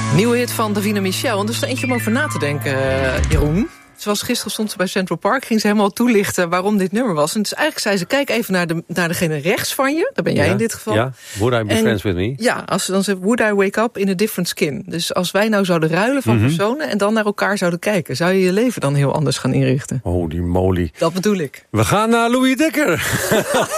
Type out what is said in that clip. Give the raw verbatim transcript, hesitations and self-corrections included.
Nieuwe hit van Davina Michel. En dus er eentje om over na te denken, uh, Jeroen. Zoals gisteren stond ze bij Central Park, ging ze helemaal toelichten waarom dit nummer was. En dus eigenlijk zei ze, kijk even naar, de, naar degene rechts van je. Dat ben jij ja, in dit geval. Ja, would I be en, friends with me? Ja, als ze dan zegt, would I wake up in a different skin. Dus als wij nou zouden ruilen van mm-hmm. personen en dan naar elkaar zouden kijken, zou je je leven dan heel anders gaan inrichten? Oh, die moly. Dat bedoel ik. We gaan naar Louis Dekker.